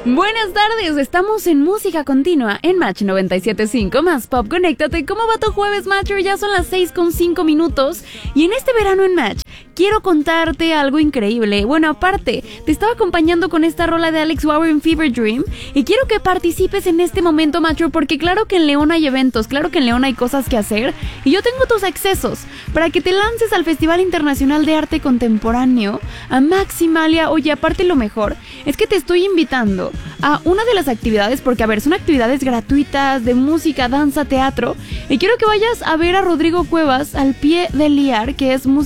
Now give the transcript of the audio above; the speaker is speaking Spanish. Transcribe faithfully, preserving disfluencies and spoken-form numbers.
Buenas tardes, estamos en Música Continua en Match noventa y siete punto cinco más Pop. Conéctate. ¿Cómo va tu jueves, Matcher? Ya son las seis con cinco minutos y en este verano en Match quiero contarte algo increíble. Bueno, aparte, te estaba acompañando con esta rola de Alex Warren, Fever Dream, y quiero que participes en este momento, Matcher, porque claro que en León hay eventos, claro que en León hay cosas que hacer, y yo tengo tus accesos para que te lances al Festival Internacional de Arte Contemporáneo, a Maximalia. Oye, aparte lo mejor es que te estoy invitando a una de las actividades, porque a ver, son actividades gratuitas de música, danza, teatro, y quiero que vayas a ver a Rodrigo Cuevas al pie del I A R, que es música